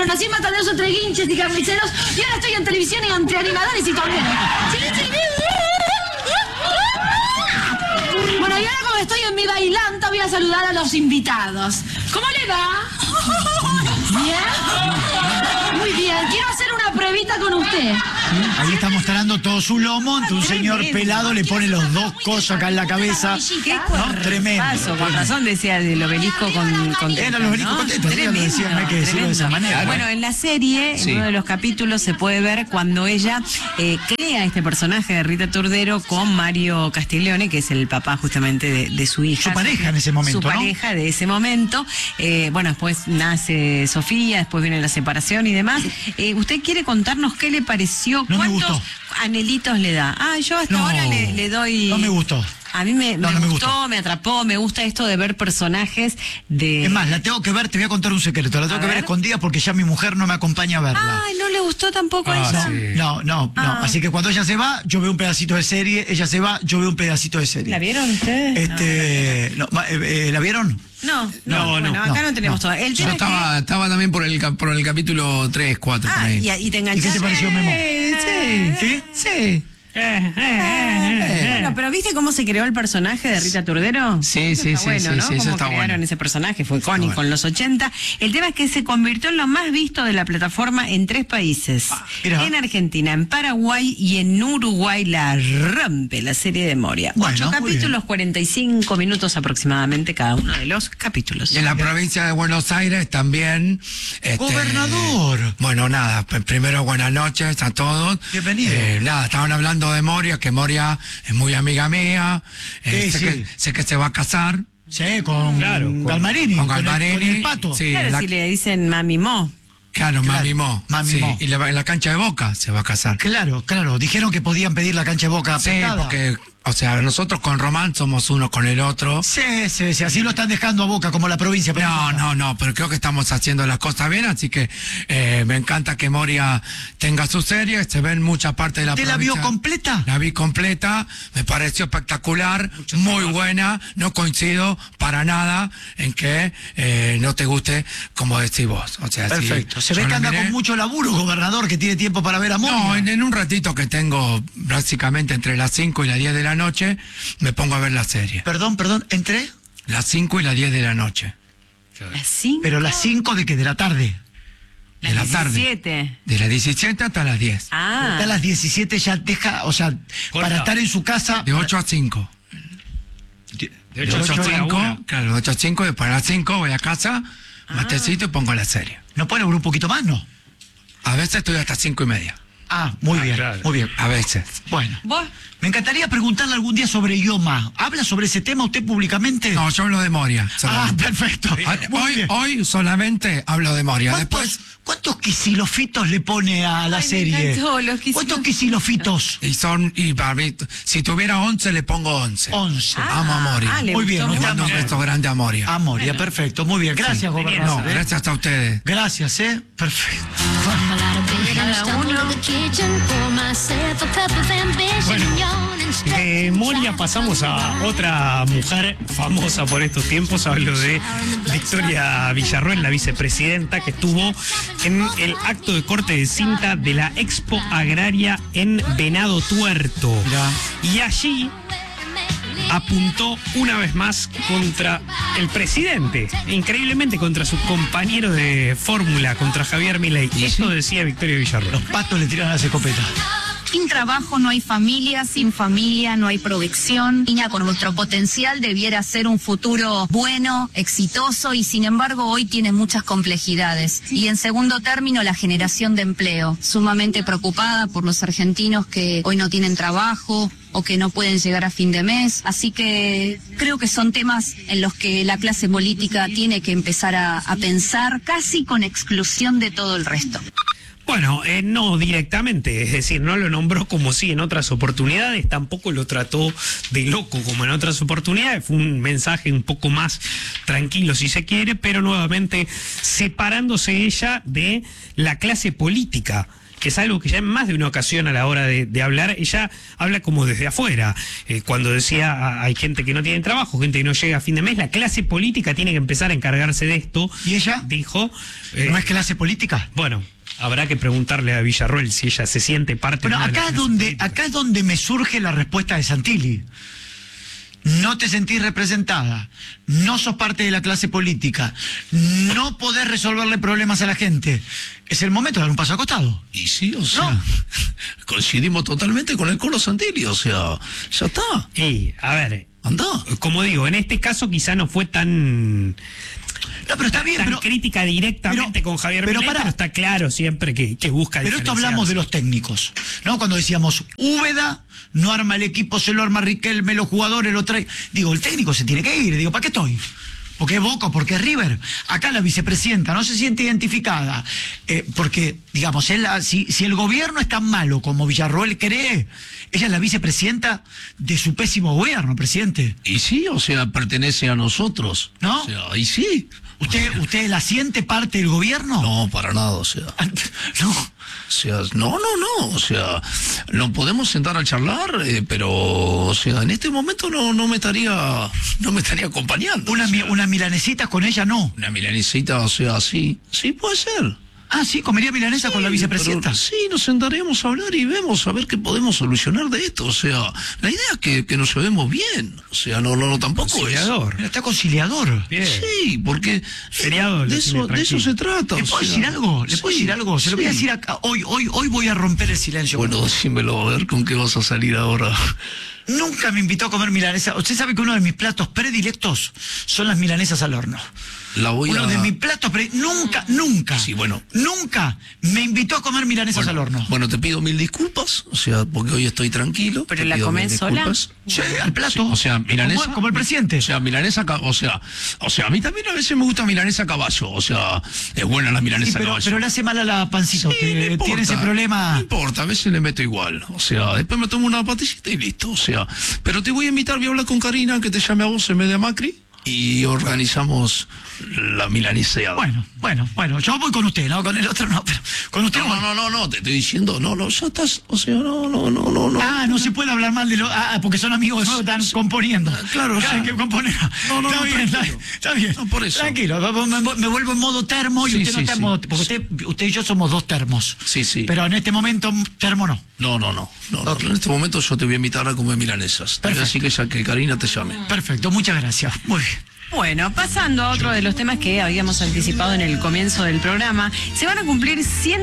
Bueno, nací en Mataderos entre guinches y carniceros y ahora estoy en televisión y entre animadores y torneos. Bueno, y ahora como estoy en mi bailanta voy a saludar a los invitados. ¿Cómo le va? ¿Bien? Muy bien, quiero hacer una pruebita con usted. Ahí está mostrando todo su lomo, un señor pelado le pone los dos cosos acá en la cabeza. ¿Qué ¿No? Tremendo. Con razón decía del obelisco con Era el obelisco contento, decía, no hay que decirlo de esa manera. Bueno, en la serie, en uno de los capítulos, se puede ver cuando ella crea este personaje de Rita Turdero con Mario Castiglione, que es el papá justamente de su hija. Su pareja en ese momento, Su pareja de ese momento. Bueno, después nace Sofía, después viene la separación y demás. ¿Usted quiere contarnos qué le pareció? No me ¿Cuántos gustó. anhelitos le da? Yo hasta ahora le doy... No me gustó. A mí me me gustó, me atrapó, me gusta esto de ver personajes de... Es más, la tengo que ver, te voy a contar un secreto, la tengo que ver escondida porque ya mi mujer no me acompaña a verla. Ay, ¿no le gustó tampoco a ella? Sí. No. Así que cuando ella se va, yo veo un pedacito de serie, ella se va, yo veo un pedacito de serie. ¿La vieron ustedes? ¿La vieron? No, No, acá no tenemos todo. El Yo tema estaba también por el capítulo 3, 4. por ahí. y te ¿Y enganchaste. qué te pareció, Memo? Sí. ¿Sí? Bueno, pero ¿viste cómo se creó el personaje de Rita Turdero? Sí, Eso sí, está sí, bueno, sí, ¿no? sí, eso Cómo está crearon bueno. ese personaje, fue icónico en los 80. El tema es que se convirtió en lo más visto de la plataforma en 3 países. mira. En Argentina, en Paraguay y en Uruguay la rompe la serie de Moria. Bueno, 8 muy capítulos, 45 minutos aproximadamente cada uno de los capítulos. Y en la provincia de Buenos Aires también. ¡Gobernador! Bueno, nada, primero buenas noches a todos. Bienvenido. Nada, estaban hablando de Moria, que Moria es muy amiga mía. Sí. sé que se va a casar. Sí, con Galmarini. Con Galmarini. Con el pato. Sí, Claro, si le dicen Mami Mo. Claro, Mami Mo. Mami Sí, Mo. y en la cancha de Boca se va a casar. Claro. Dijeron que podían pedir la cancha de Boca Sí, prestada. porque, o sea, nosotros con Román somos uno con el otro. Sí, así lo están dejando a Boca como la provincia. pero No, pero creo que estamos haciendo las cosas bien, así que me encanta que Moria tenga su serie, se ven mucha parte de la ¿Usted la provincia. vio completa? La vi completa, me pareció espectacular, muy buena, no coincido para nada en que no te guste como decís vos. O sea, Perfecto. si Se ve yo que la anda miré- con mucho laburo, gobernador, que tiene tiempo para ver a Moria. No, en un ratito que tengo, básicamente entre las 5 y las 10 de la noche, me pongo a ver la serie. Perdón, ¿entré? Las 5 y las 10 de la noche. Las 5. Pero las 5 de la tarde. De la tarde. 17. De las 17 hasta las 10. Ah. A las 17 ya deja, o sea, para estar en su casa. De 8 a 5. De De 8 a 5, 1. claro, de 8 a 5, después a las 5 voy a casa, matecito y pongo la serie. ¿No puede abrir un poquito más, no? A veces estoy hasta 5 y media. Muy bien, claro. muy bien. A veces. Bueno, ¿Vos? me encantaría preguntarle algún día sobre IOMA. ¿Habla sobre ese tema usted públicamente? No, yo hablo de Moria. solamente. Perfecto. Muy bien. Hoy solamente hablo de Moria. Después, ¿Cuántos quisilofitos le pone a la Ay, me serie? encantó, los quisilofitos. ¿Cuántos quisilofitos? y para mí, si tuviera 11 le pongo 11. 11. Amo a Moria. le Muy bien, gustó Le mucho. mando un beso grande a Moria. A Moria, perfecto. Muy bien. Gracias, No, gobernador. gracias a ustedes. Gracias, Perfecto. De Moria pasamos a otra mujer famosa por estos tiempos. Hablo de Victoria Villarroel, la vicepresidenta, que estuvo en el acto de corte de cinta de la Expo Agraria en Venado Tuerto. Y allí apuntó una vez más contra el presidente, increíblemente contra su compañero de fórmula, contra Javier Milei. Eso decía Victoria Villarroel. Los patos le tiran a las escopetas. Sin trabajo no hay familia, sin familia no hay producción. Niña con nuestro potencial debiera ser un futuro bueno, exitoso y sin embargo hoy tiene muchas complejidades. Y en segundo término la generación de empleo, sumamente preocupada por los argentinos que hoy no tienen trabajo o que no pueden llegar a fin de mes. Así que creo que son temas en los que la clase política tiene que empezar a pensar casi con exclusión de todo el resto. Bueno, no directamente, es decir, no lo nombró como sí en otras oportunidades, tampoco lo trató de loco como en otras oportunidades, fue un mensaje un poco más tranquilo si se quiere, pero nuevamente separándose ella de la clase política. que es algo que ya en más de una ocasión a la hora de hablar, ella habla como desde afuera. Cuando decía, hay gente que no tiene trabajo, gente que no llega a fin de mes, la clase política tiene que empezar a encargarse de esto. ¿Y ella? Dijo... ¿No es clase política? Bueno, habrá que preguntarle a Villarroel si ella se siente parte Pero de una de acá las es donde me surge la respuesta de Santilli. No te sentís representada, no sos parte de la clase política, no podés resolverle problemas a la gente. Es el momento de dar un paso al costado. Y sí, o sea, coincidimos totalmente con el Colo Santilli, o sea, ya está. Y, a ver, anda. Como digo, en este caso quizá no fue tan... No, pero está bien, tan crítica directamente con Javier Milei, pero está claro siempre que busca Pero esto hablamos de los técnicos, ¿no? Cuando decíamos, Úbeda no arma el equipo, se lo arma Riquelme, los jugadores lo trae. Digo, el técnico se tiene que ir. Digo, ¿para qué estoy? Porque es Boca, porque es River. Acá la vicepresidenta no se siente identificada. Porque, digamos, si el gobierno es tan malo como Villarroel cree, ella es la vicepresidenta de su pésimo gobierno, presidente. Y sí, o sea, pertenece a nosotros. ¿No? O sea, y sí. ¿Usted la siente parte del gobierno? No, para nada, o sea. No. O sea, no, o sea, nos podemos sentar a charlar, pero, o sea, en este momento no me estaría acompañando. Una milanesita con ella no. Una milanesita, o sea, sí puede ser. Ah, sí, comería milanesa con la vicepresidenta. Sí, nos sentaremos a hablar y vemos a ver qué podemos solucionar de esto. O sea, la idea es que nos llevemos bien. O sea, no tampoco conciliador. Mira, está conciliador. Bien. Sí, porque feriado, de eso se trata. ¿Le puedo decir algo? ¿Le puedo decir algo? Se lo voy a decir acá. Hoy voy a romper el silencio. Bueno, decímelo, a ver con qué vas a salir ahora. Nunca me invitó a comer milanesa. Usted sabe que uno de mis platos predilectos son las milanesas al horno. Uno de mis platos nunca. Sí, bueno. Nunca me invitó a comer milanesas al horno. Bueno, te pido 1000 disculpas, o sea, porque hoy estoy tranquilo. ¿Pero la comés sola? Sí, al plato. Sí, o sea, milanesa. Como el presidente. O sea, milanesa, o sea, a mí también a veces me gusta milanesa a caballo, o sea, es buena la milanesa a caballo. Pero le hace mal a la pancita, Sí, que no importa, tiene ese problema. No importa, a veces le meto igual, o sea, después me tomo una pastillita y listo, o sea, pero te voy a invitar, voy a hablar con Karina, que te llame a vos en vez de a Macri, y organizamos la milaneseada. Bueno, yo voy con usted, no con el otro, no, pero con usted. No, te estoy diciendo, ya estás, o sea, no. Ah, no se puede hablar mal de porque son amigos, no están componiendo. Claro, hay que componer. Está bien. No, por eso. Tranquilo, me vuelvo en modo termo y Sí, usted no está en modo, porque usted y yo somos dos termos. Sí. Pero en este momento, termo no. No. En este momento yo te voy a invitar a comer milanesas. Así que Karina te llame. Perfecto, muchas gracias. Muy bien. Bueno, pasando a otro de los temas que habíamos anticipado en el comienzo del programa, se van a cumplir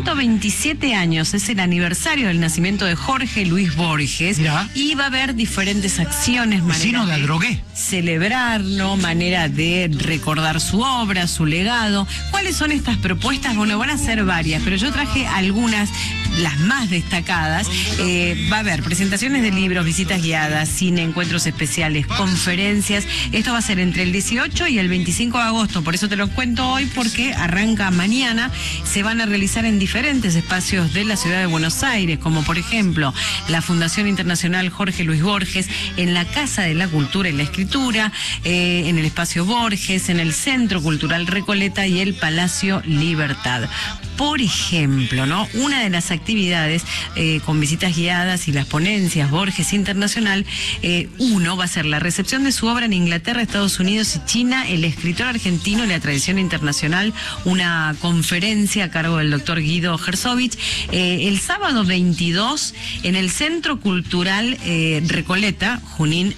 127 años, es el aniversario del nacimiento de Jorge Luis Borges. Mirá. Y va a haber diferentes acciones, Vecino maneras de Adrogué. celebrarlo, manera de recordar su obra, su legado. ¿Cuáles son estas propuestas? Bueno, van a ser varias, pero yo traje algunas, las más destacadas. Va a haber presentaciones de libros, visitas guiadas, cine, encuentros especiales, conferencias. Esto va a ser entre el 18 y el 25 de agosto, por eso te lo cuento hoy, porque arranca mañana. Se van a realizar en diferentes espacios de la ciudad de Buenos Aires, como por ejemplo la Fundación Internacional Jorge Luis Borges, en la Casa de la Cultura y la Escritura, en el Espacio Borges, en el Centro Cultural Recoleta y el Palacio Libertad. Por ejemplo, ¿no? Una de las actividades con visitas guiadas y las ponencias Borges Internacional, uno va a ser la recepción de su obra en Inglaterra, Estados Unidos y China, el escritor argentino y la tradición internacional, una conferencia a cargo del doctor Guido Herzovich, el sábado 22 en el Centro Cultural Recoleta, Junín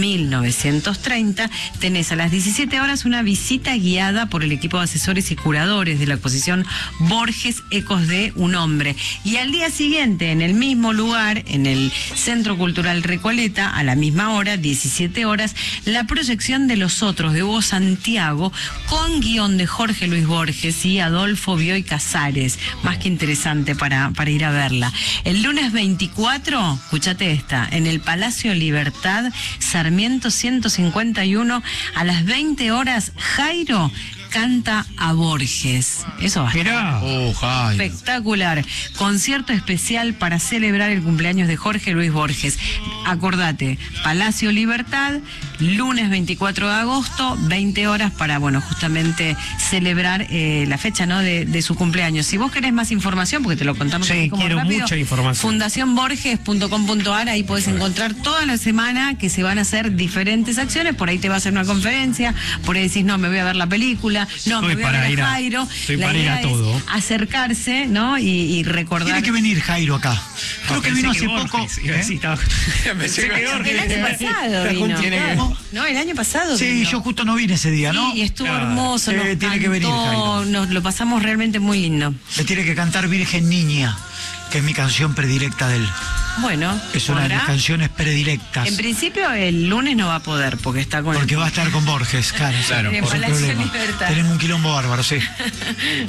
1930, tenés a las 17 horas una visita guiada por el equipo de asesores y curadores de la exposición Borges, Ecos de un Hombre. Y al día siguiente, en el mismo lugar, en el Centro Cultural Recoleta, a la misma hora, 17 horas, la proyección de Los Otros de Hugo Santiago, con guión de Jorge Luis Borges y Adolfo Bioy Casares. Más que interesante para ir a verla. El lunes 24, escúchate esta, en el Palacio Libertad, Sarmiento 151, a las 20 horas, Jairo, canta a Borges. Eso va a estar Mirá. Oh, Jairo. espectacular. Concierto especial para celebrar el cumpleaños de Jorge Luis Borges. Acordate, Palacio Libertad, lunes 24 de agosto, 20 horas para, bueno, justamente celebrar la fecha, ¿no? de su cumpleaños. Si vos querés más información, porque te lo contamos Sí, así como quiero rápido, mucha información. fundacionborges.com.ar, ahí podés encontrar toda la semana que se van a hacer diferentes acciones. Por ahí te va a hacer una conferencia, por ahí decís, no, me voy a ver la película, no, me voy a ver a Jairo. Estoy La para ir idea a todo. es acercarse, ¿no? Y recordar. Tiene que venir Jairo acá. Creo que vino hace Borges, poco. iba a decir, estaba- Pensé que El Borges. año pasado vino. No, el año pasado Sí, vino. yo justo no vine ese día, ¿no? Sí, y estuvo Claro. hermoso, nos Tiene que venir, cantó, Jairo. nos lo pasamos realmente muy lindo. Le tiene que cantar Virgen Niña, que es mi canción predilecta de él. Bueno, Es una de mis ¿podrá? canciones predilectas. En principio el lunes no va a poder porque está con Porque va a estar con Borges, claro. En por Palacio problema. Libertad. Tenemos un quilombo bárbaro, sí.